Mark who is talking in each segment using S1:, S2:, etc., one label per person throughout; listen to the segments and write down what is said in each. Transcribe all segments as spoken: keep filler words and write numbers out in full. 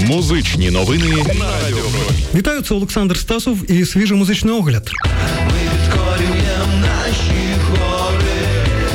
S1: Музичні новини на Радіо Промінь.
S2: Вітаю, це Олександр Стасов і свіжий музичний огляд.
S3: Ми підкорюємо наші гори,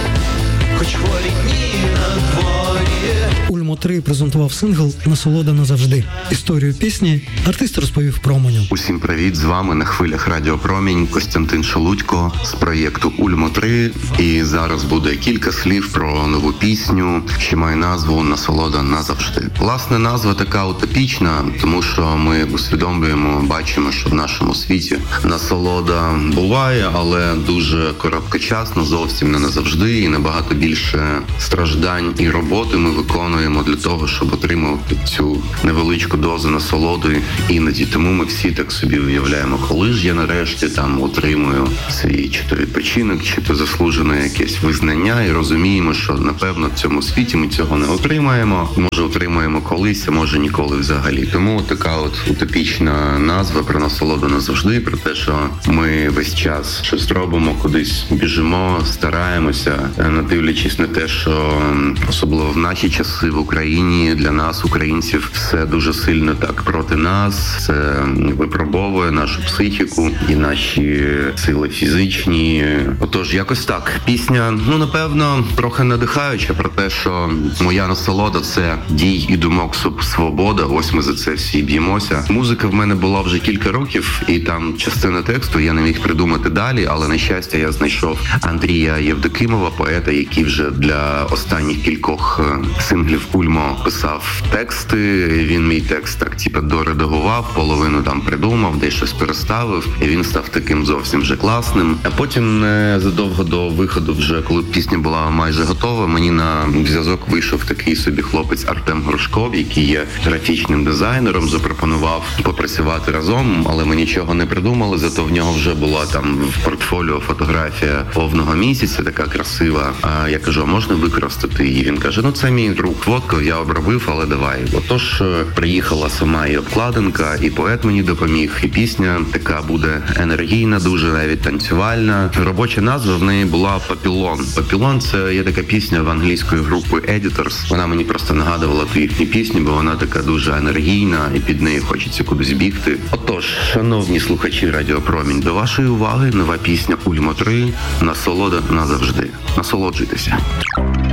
S3: хоч хворі дні на дворі.
S2: Ульмо три презентував сингл «Насолода назавжди». Історію пісні артист розповів Променю.
S4: Усім привіт, з вами на хвилях Радіо Промінь Костянтин Шелудько з проєкту Ульмо три. І зараз буде кілька слів про нову пісню, що має назву «Насолода назавжди». Власне, назва така утопічна, тому що ми усвідомлюємо, бачимо, що в нашому світі насолода буває, але дуже короткочасно, зовсім не назавжди, і набагато більше страждань і роботи ми виконуємо для того, щоб отримати цю невеличку дозу насолоди іноді. Тому ми всі так собі уявляємо, коли ж я нарешті там отримую свій чи то відпочинок, чи то заслужене якесь визнання, і розуміємо, що напевно в цьому світі ми цього не отримаємо. Може отримаємо колись, а може ніколи взагалі. Тому така от утопічна назва про насолоду назавжди, про те, що ми весь час щось робимо, кудись біжимо, стараємося, не дивлячись на те, що особливо в наші часи в Україні для нас, українців, все дуже сильно так проти нас. Це випробовує нашу психіку і наші сили фізичні. Отож, якось так. Пісня, ну, напевно, трохи надихаюча про те, що моя насолода – це дій і думок свобода. Ось ми за це всі б'ємося. Музика в мене була вже кілька років, і там частина тексту я не міг придумати далі, але, на щастя, я знайшов Андрія Євдокимова, поета, який вже для останніх кількох синглів Ульмо писав тексти. Він мій текст так типу доредагував, половину там придумав, десь щось переставив, і він став таким зовсім вже класним. А потім задовго до виходу, вже коли пісня була майже готова, мені на зв'язок вийшов такий собі хлопець Артем Грушков, який є графічним дизайнером, запропонував попрацювати разом, але ми нічого не придумали, зато в нього вже була там в портфоліо фотографія повного місяця, така красива. А я кажу, а можна використати її? Він каже, ну це мій друг, фотку я обробив, але давай. Отож, приїхала сама і обкладинка, і поет мені допоміг, і пісня така буде енергійна, дуже навіть танцювальна. Робоча назва в неї була «Папілон». «Папілон» – це є така пісня в англійської групи Editors. Вона мені просто нагадувала ту їхню пісню, бо вона така дуже енергійна, і під нею хочеться кудись бігти. Отож, шановні слухачі Радіо Промінь, до вашої уваги нова пісня Ульмо три «Насолода назавжди». Насолоджуйтеся.